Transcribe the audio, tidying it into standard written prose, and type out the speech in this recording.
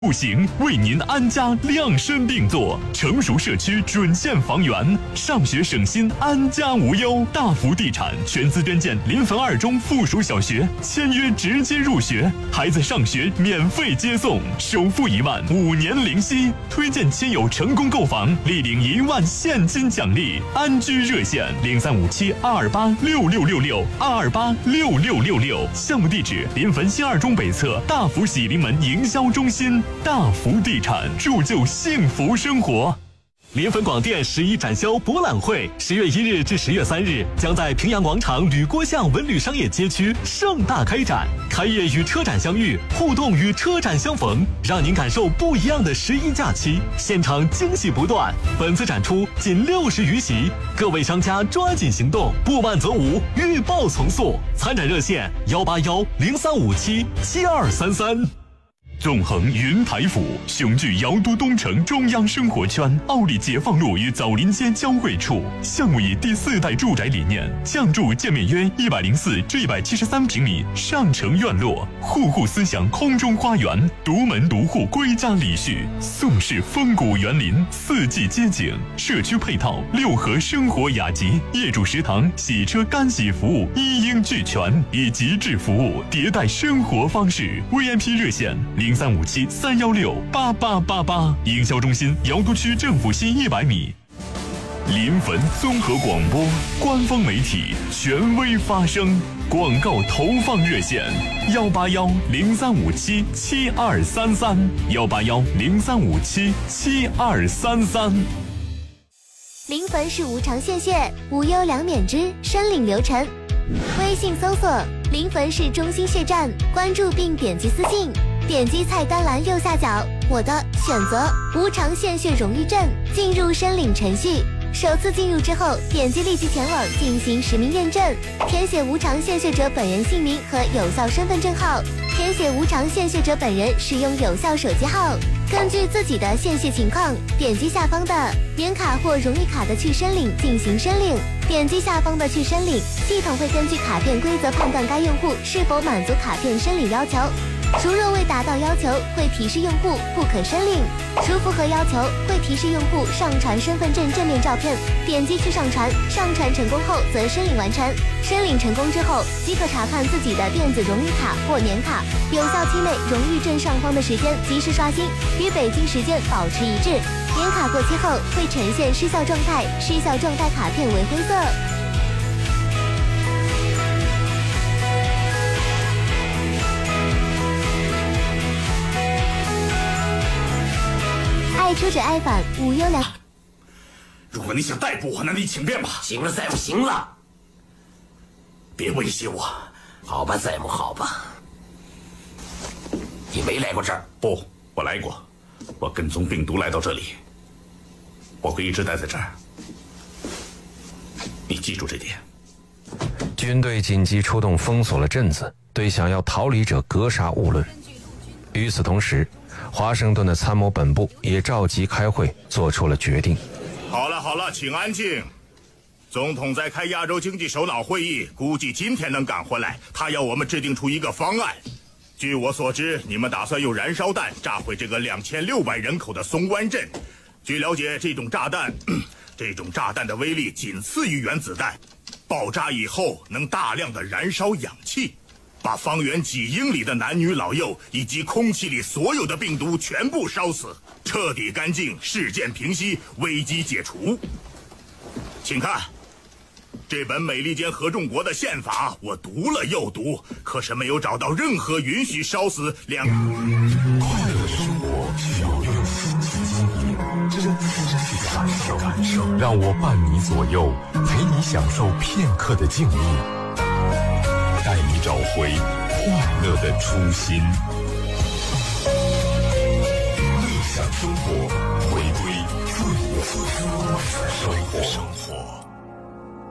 户型为您安家量身定做，成熟社区准县房源，上学省心，安家无忧。大福地产全资捐建临汾2中附属小学，签约直接入学，孩子上学免费接送，首付1万，5年零息。推荐亲友成功购房，立领1万现金奖励。安居热线035722866666，2286666。项目地址：临汾新2中北侧大福喜临门营销中心。大福地产铸就幸福生活。临汾广电11展销博览会10月1日至10月3日将在平阳广场吕郭巷文旅商业街区盛大开展，开业与车展相遇，互动与车展相逢，让您感受不一样的11假期，现场惊喜不断。本次展出仅60余席，各位商家抓紧行动，不满则无，预报从速。参展热线18103577233。纵横云台府，雄踞瑶都东城中央生活圈，奥里解放路与枣林街交汇处。项目以第4代住宅理念，降筑建面约104至173平米上城院落，户户思想空中花园，独门独户归家礼序，宋式风骨园林，4季街景，社区配套6合生活雅集，业主食堂、洗车干洗服务一应俱全，以极致服务迭代生活方式。VIP 热线035731688888，营销中心瑶都区政府西100米。临汾综合广播官方媒体，权威发声。广告投放热线：18103577233，18103577233。 临汾市无偿献血，无忧两免之申领流程。微信搜索临汾市中心血站，关注并点击私信，点击菜单栏右下角我的，选择无偿献血荣誉证，进入申领程序。首次进入之后，点击立即前往进行实名验证，填写无偿献血者本人姓名和有效身份证号，填写无偿献血者本人使用有效手机号。根据自己的献血情况，点击下方的年卡或荣誉卡的去申领进行申领。点击下方的去申领，系统会根据卡片规则判断该用户是否满足卡片申领要求。如若未达到要求，会提示用户不可申领；如符合要求，会提示用户上传身份证正面照片。点击去上传，上传成功后则申领完成。申领成功之后，即可查看自己的电子荣誉卡或年卡有效期内荣誉证上方的时间，及时刷新，与北京时间保持一致。年卡过期后会呈现失效状态，失效状态卡片为灰色。爱出者爱返，无忧两。 如果你想逮捕我，那你请便吧。 行了，赛姆，行了， 别威胁我。 好吧，赛姆，好吧。你没来过这儿？ 不，我来过。我跟踪病毒来到这里，我会一直待在这儿。你记住这点。 军队紧急出动，封锁了镇子，对想要逃离者格杀勿论。与此同时，华盛顿的参谋本部也召集开会，做出了决定。 好了，请安静。总统在开亚洲经济首脑会议，估计今天能赶回来。他要我们制定出一个方案。据我所知，你们打算用燃烧弹炸毁这个2600人口的松湾镇。据了解，这种炸弹的威力仅次于原子弹，爆炸以后能大量的燃烧氧气，把方圆几英里的男女老幼以及空气里所有的病毒全部烧死，彻底干净，事件平息，危机解除。请看，这本美利坚合众国的宪法，我读了又读，可是没有找到任何允许烧死快乐的生活需要用心去经营，真心去感受，让我伴你左右，陪你享受片刻的静谧，带你找回快乐的初心。乐享生活，回归最初的生活。